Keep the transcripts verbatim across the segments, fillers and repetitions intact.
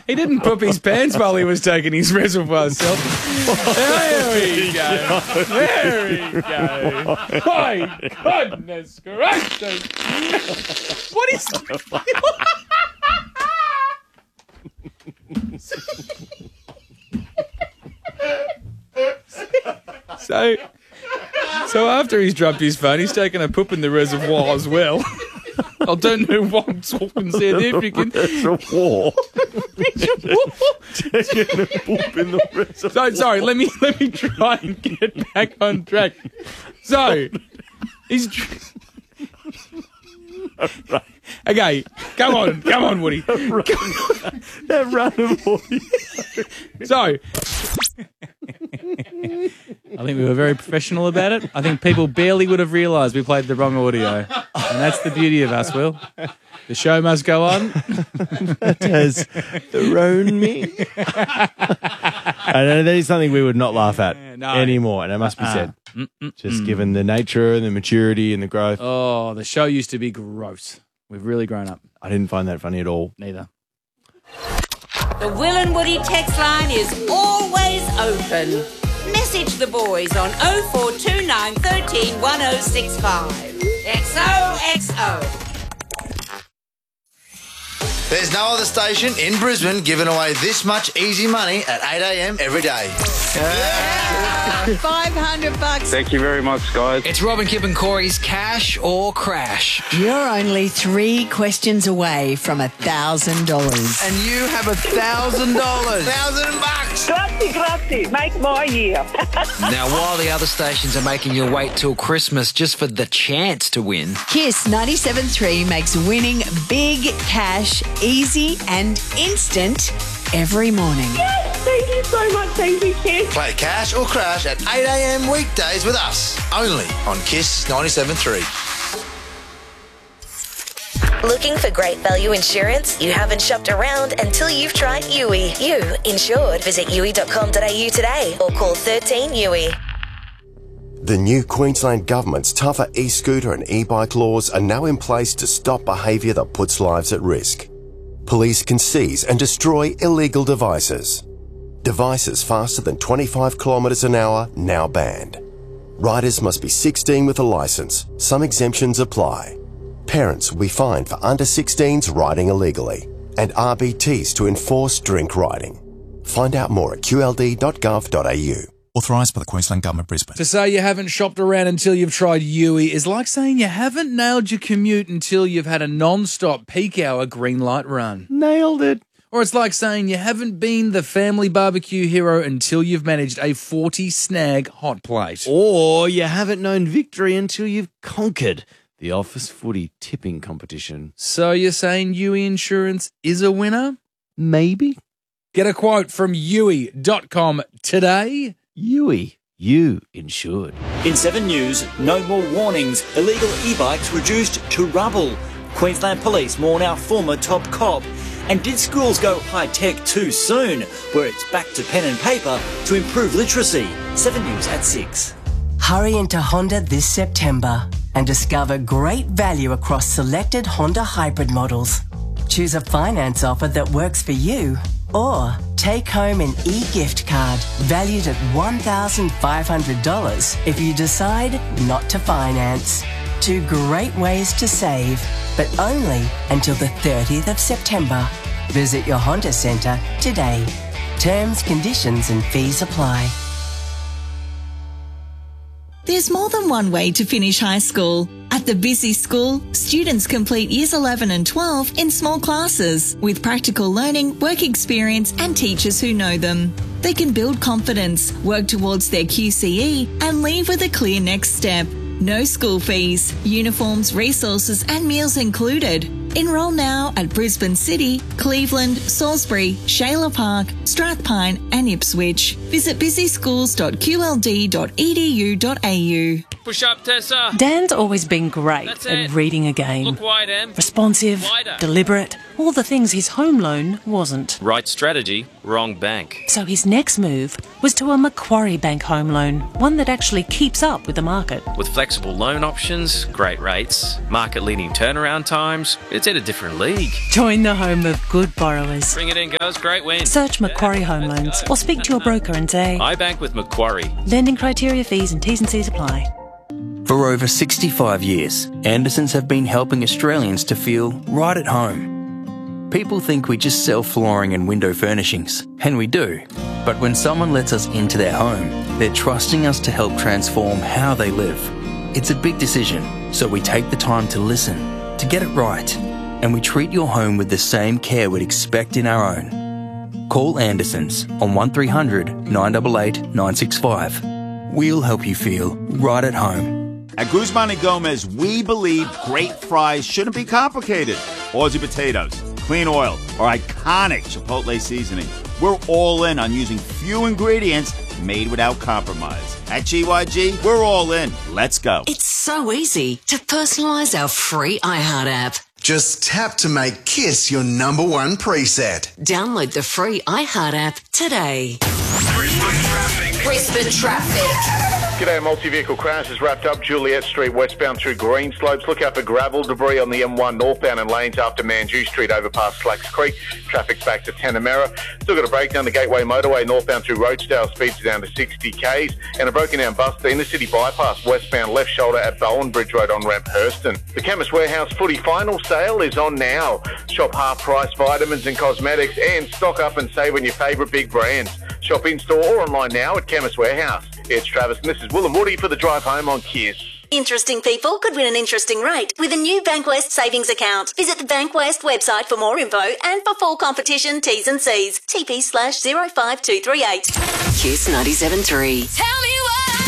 He didn't poop his pants while he was taking his reservoir selfie. There we go. There we go. My goodness gracious. What is... So, so after he's dropped his phone, he's taken a poop in the reservoir as well. I don't know what I'm talking there if you can. Reservoir. Taking a poop in the reservoir. So, sorry, let me let me try and get back on track. So, he's... Right. Okay, come on, come on, Woody. That random Woody. So, I think we were very professional about it. I think people barely would have realised we played the wrong audio. And that's the beauty of us, Will. The show must go on. That has thrown me. I know that is something we would not laugh at no. anymore, and it must be said. Uh, Just given the nature and the maturity and the growth. Oh, the show used to be gross. We've really grown up. I didn't find that funny at all. Neither. The Will and Woody text line is always open. Message the boys on oh four two nine, one three, one oh six five. X O X O. There's no other station in Brisbane giving away this much easy money at eight a m every day. Yeah. five hundred bucks. Thank you very much, guys. It's Robin, Kip and Corey's Cash or Crash. You're only three questions away from a thousand dollars. And you have a thousand dollars. Thousand bucks. Grazie, grazie. Make my year. Now, while the other stations are making you wait till Christmas just for the chance to win, Kiss ninety-seven point three makes winning big cash easy and instant every morning. Yes, thank you so much. Thank you, Kiss. Play Cash or Crash at eight a m weekdays with us. Only on Kiss ninety-seven point three. Looking for great value insurance? You haven't shopped around until you've tried U I. You insured. Visit U I dot com dot a u today or call thirteen U I. The new Queensland Government's tougher e-scooter and e-bike laws are now in place to stop behaviour that puts lives at risk. Police can seize and destroy illegal devices. Devices faster than twenty-five kilometres an hour now banned. Riders must be sixteen with a licence. Some exemptions apply. Parents will be fined for under sixteens riding illegally, and R B Ts to enforce drink riding. Find out more at q l d dot gov dot a u. Authorised by the Queensland Government, Brisbane. To say you haven't shopped around until you've tried U I is like saying you haven't nailed your commute until you've had a non-stop peak hour green light run. Nailed it. Or it's like saying you haven't been the family barbecue hero until you've managed a forty snag hot plate. Or you haven't known victory until you've conquered the office footy tipping competition. So you're saying U I Insurance is a winner? Maybe. Get a quote from U I dot com today. U I. You insured. In Seven News, no more warnings. Illegal e-bikes reduced to rubble. Queensland Police mourn our former top cop. And did schools go high-tech too soon? Where it's back to pen and paper to improve literacy. Seven News at six. Hurry into Honda this September and discover great value across selected Honda hybrid models. Choose a finance offer that works for you, or take home an e-gift card valued at one thousand five hundred dollars if you decide not to finance. Two great ways to save, but only until the thirtieth of September. Visit your Honda Centre today. Terms, conditions and fees apply. There's more than one way to finish high school. At the Busy School, students complete years eleven and twelve in small classes with practical learning, work experience and teachers who know them. They can build confidence, work towards their Q C E and leave with a clear next step. No school fees, uniforms, resources and meals included. Enroll now at Brisbane City, Cleveland, Salisbury, Shayla Park, Strathpine and Ipswich. Visit busy schools dot q l d dot e d u dot a u. Push up, Tessa. Dan's always been great That's at it. reading a game. Look wide, Em. Responsive, Wider. deliberate, all the things his home loan wasn't. Right strategy, wrong bank. So his next move was to a Macquarie Bank home loan, one that actually keeps up with the market. With flexible loan options, great rates, market-leading turnaround times, it's in a different league. Join the home of good borrowers. Bring it in, guys. Great win. Search Macquarie Home Loans or speak to your broker and say, I bank with Macquarie. Lending criteria, fees and T's and C's apply. For over sixty-five years, Andersons have been helping Australians to feel right at home. People think we just sell flooring and window furnishings, and we do. But when someone lets us into their home, they're trusting us to help transform how they live. It's a big decision, so we take the time to listen, to get it right, and we treat your home with the same care we'd expect in our own. Call Andersons on one three hundred nine eight eight nine six five. We'll help you feel right at home. At Guzman and Gomez, we believe great fries shouldn't be complicated. Aussie potatoes, clean oil, or iconic Chipotle seasoning. We're all in on using few ingredients made without compromise. At G Y G, we're all in. Let's go. It's so easy to personalise our free iHeart app. Just tap to make KISS your number one preset. Download the free iHeart app today. Brisbane traffic. Brisbane traffic. G'day, a multi-vehicle crash has wrapped up Juliet Street westbound through Greenslopes. Look out for gravel debris on the M one northbound and lanes after Manjoo Street over past Slacks Creek. Traffic's back to Tanamera. Still got a breakdown the Gateway Motorway northbound through Roachdale. Speeds down to sixty kays. And a broken down bus to Inner City Bypass westbound left shoulder at Bowen Bridge Road on ramp Hurston. The Chemist Warehouse footy final sale is on now. Shop half price vitamins and cosmetics and stock up and save on your favourite big brands. Shop in store or online now at Chemist Warehouse. It's Travis and this is Will and Woody for the drive home on KISS. Interesting people could win an interesting rate with a new Bankwest savings account. Visit the Bankwest website for more info and for full competition T's and C's. T P slash zero five two three eight. KISS ninety-seven point three. Tell me what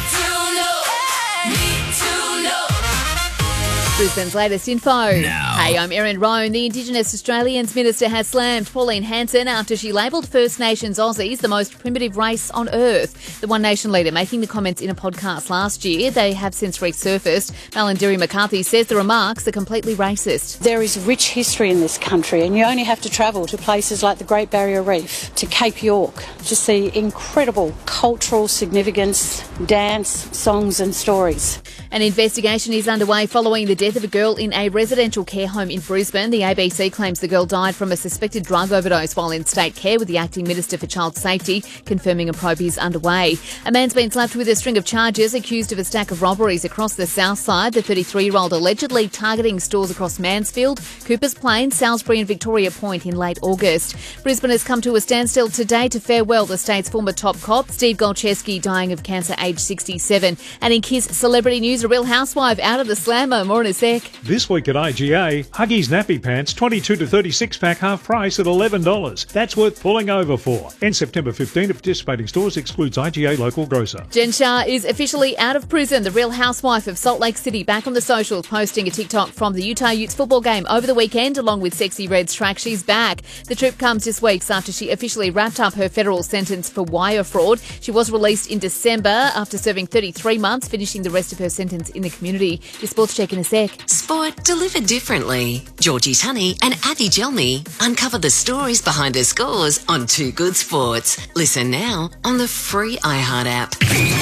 to know. Need to know. Brisbane's latest info. Now. Hey, I'm Erin Roan. The Indigenous Australians Minister has slammed Pauline Hanson after she labelled First Nations Aussies the most primitive race on earth. The One Nation leader making the comments in a podcast last year. They have since resurfaced. Malarndirri McCarthy says the remarks are completely racist. There is rich history in this country and you only have to travel to places like the Great Barrier Reef, to Cape York, to see incredible cultural significance, dance, songs and stories. An investigation is underway following the death of a girl in a residential care home in Brisbane. The A B C claims the girl died from a suspected drug overdose while in state care, with the acting Minister for Child Safety confirming a probe is underway. A man's been slapped with a string of charges, accused of a stack of robberies across the south side. The thirty-three-year-old allegedly targeting stores across Mansfield, Coopers Plain, Salisbury and Victoria Point in late August. Brisbane has come to a standstill today to farewell the state's former top cop, Steve Golcheski, dying of cancer aged sixty-seven. And in KISS celebrity news, a Real Housewife out of the slammer. More in a sec. This week at I G A, Huggies nappy pants twenty-two to thirty-six pack half price at eleven dollars. That's worth pulling over for. And September fifteenth at participating stores, excludes I G A local grocer. Jen Shah is officially out of prison. The Real Housewife of Salt Lake City back on the socials, posting a TikTok from the Utah Utes football game over the weekend along with Sexy Red's track She's Back. The trip comes just weeks after she officially wrapped up her federal sentence for wire fraud. She was released in December after serving thirty-three months, finishing the rest of her sentence in the community. Your sports check in a sec. Sport delivered differently. Georgie Tunney and Abby Gelmy uncover the stories behind the scores on Too Good Sports. Listen now on the free iHeart app.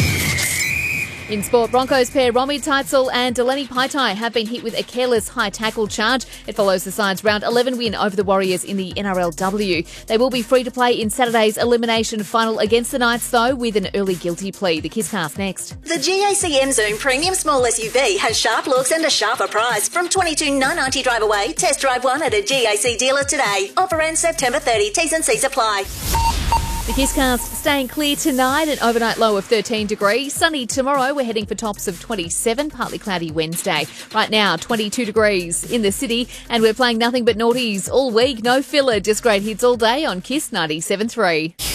In sport, Broncos pair Romy Teitzel and Delaney Paitai have been hit with a careless high tackle charge. It follows the side's round eleven win over the Warriors in the N R L W. They will be free to play in Saturday's elimination final against the Knights, though, with an early guilty plea. The Kisscast next. The G A C M Zoom Premium Small S U V has sharp looks and a sharper price. From twenty-two thousand nine hundred ninety drive away, test drive one at a G A C dealer today. Offer ends September thirtieth. T's and C's apply. The Kisscast staying clear tonight, an overnight low of thirteen degrees. Sunny tomorrow, we're heading for tops of twenty-seven, partly cloudy Wednesday. Right now, twenty-two degrees in the city, and we're playing nothing but naughties all week. No filler, just great hits all day on KISS ninety-seven point three.